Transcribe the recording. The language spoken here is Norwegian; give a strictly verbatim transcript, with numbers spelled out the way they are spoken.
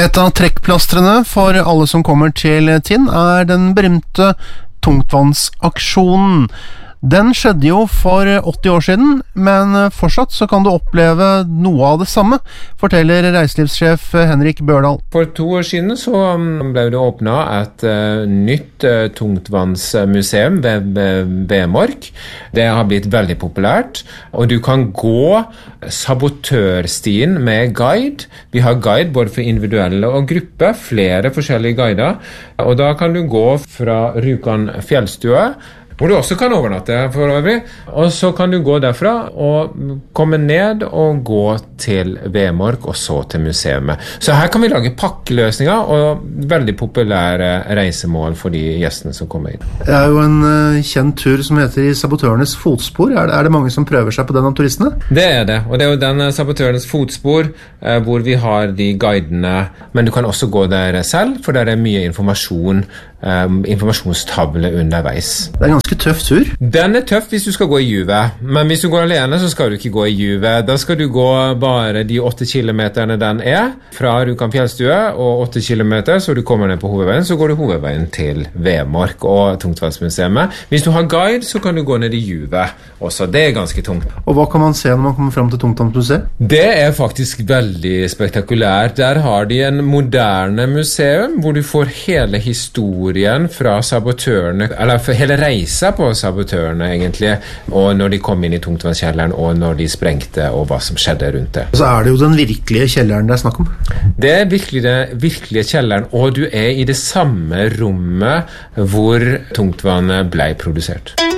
Et av trekkplastrene for alle som kommer til Tinn er den berømte tungtvannsaksjonen. Den skjedde jo for åtti år siden, men fortsatt så kan du oppleve noe av det samme, forteller reiselivssjef Henrik Børdal. For to år siden så ble det åpnet et uh, nytt uh, tungtvannsmuseum ved Vemork. Det har blitt veldig populært, og du kan gå sabotørstien med guide. Vi har guide både for individuelle og grupper, flere forskjellige guider, og da kan du gå fra Rjukan fjellstue, hvor du også kan overnatte for øvrig, og så kan du gå derfra og komme ned og gå til Vemork og så til museet. Så her kan vi lage pakkeløsninger og veldig populære reisemål for de gjestene som kommer inn. Det er jo en uh, kjent tur som heter I Sabotørenes fotspor. Er det, er det mange som prøver seg på den av turistene? Det er det, og det er jo den Sabotørenes fotspor uh, hvor vi har de guidene, men du kan også gå der selv, for der er mye informasjon, um, informasjonstavle underveis. Det er en ganske tøff tur. Den er tøff hvis du skal gå I juvet, men hvis du går alene så skal du ikke gå I juvet. Da skal du gå bare de åtte kilometerne den er, fra Rjukan fjellstue, og åtte kilometer, så du kommer ned på hovedveien, så går du hovedveien til Vemork og Tungtvannsmuseet. Hvis du har guide, så kan du gå ned I juvet også. Det er ganske tungt. Og hva kan man se når man kommer frem til Tungtvannsmuseet? Det er faktisk veldig spektakulært. Der har de en moderne museum, hvor du får hele historien fra sabotørene, eller for hele reisa på sabotørene egentlig, og når de kom inn I tungtvannskjelleren, og når de sprengte, og hva som skjedde rundt det. Så er det jo den virkelige kjelleren det er snakk om. Det er virkelig den virkelige kjelleren, og du er I det samme rommet hvor tungtvannet ble produsert.